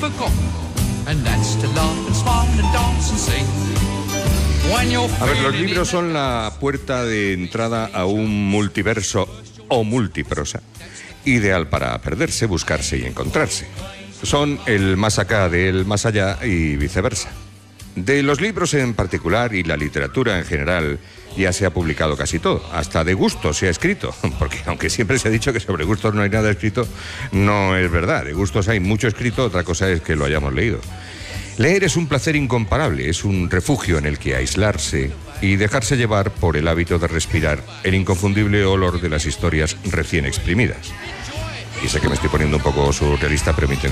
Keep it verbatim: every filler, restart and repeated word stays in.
A ver, los libros son la puerta de entrada a un multiverso o multiprosa, ideal para perderse, buscarse y encontrarse. Son el más acá del más allá y viceversa. De los libros en particular y la literatura en general ya se ha publicado casi todo, hasta de gustos se ha escrito, porque aunque siempre se ha dicho que sobre gustos no hay nada escrito, no es verdad, de gustos hay mucho escrito, otra cosa es que lo hayamos leído. Leer es un placer incomparable, es un refugio en el que aislarse y dejarse llevar por el hábito de respirar el inconfundible olor de las historias recién exprimidas. Y sé que me estoy poniendo un poco surrealista, pero mi intención